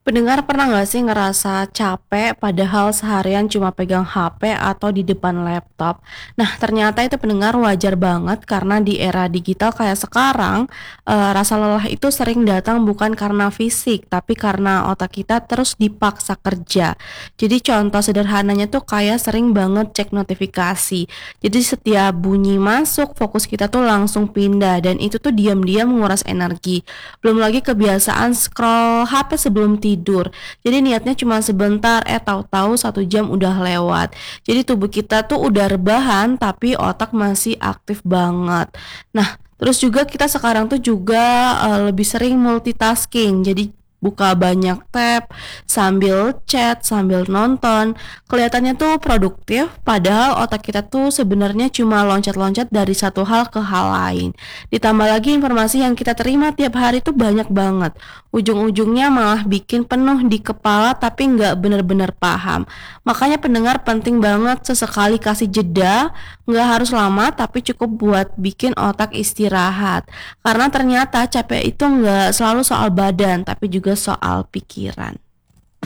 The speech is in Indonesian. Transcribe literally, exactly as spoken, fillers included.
Pendengar pernah nggak sih ngerasa capek padahal seharian cuma pegang H P atau di depan laptop? Nah, ternyata itu pendengar wajar banget karena di era digital kayak sekarang, eee, rasa lelah itu sering datang bukan karena fisik, tapi karena otak kita terus dipaksa kerja. Jadi contoh sederhananya tuh kayak sering banget cek notifikasi. Jadi setiap bunyi masuk, fokus kita tuh langsung pindah dan itu tuh diam-diam menguras energi. Belum lagi kebiasaan scroll H P sebelum tidur. Jadi niatnya cuma sebentar, eh tahu-tahu satu jam udah lewat. Jadi tubuh kita tuh udah rebahan, tapi otak masih aktif banget. Nah, terus juga kita sekarang tuh juga, eee, lebih sering multitasking. Jadi buka banyak tab, sambil chat, sambil nonton. Kelihatannya tuh produktif, padahal otak kita tuh sebenarnya cuma loncat-loncat dari satu hal ke hal lain. Ditambah lagi informasi yang kita terima tiap hari tuh banyak banget. Ujung-ujungnya malah bikin penuh di kepala tapi nggak bener-bener paham. Makanya pendengar penting banget sesekali kasih jeda, nggak harus lama tapi cukup buat bikin otak istirahat. Karena ternyata capek itu nggak selalu soal badan tapi juga soal pikiran.